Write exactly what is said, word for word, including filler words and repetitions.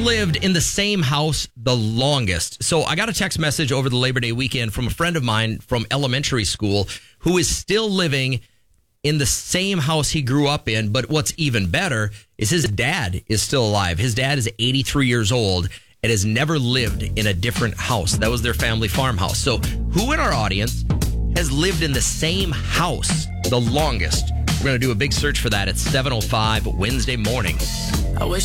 lived in the same house the longest? So I got a text message over the Labor Day weekend from a friend of mine from elementary school who is still living in the same house he grew up in. But what's even better is his dad is still alive. His dad is eighty-three years old and has never lived in a different house. That was their family farmhouse. So who in our audience has lived in the same house the longest? We're going to do a big search for that at seven oh five Wednesday morning. I wish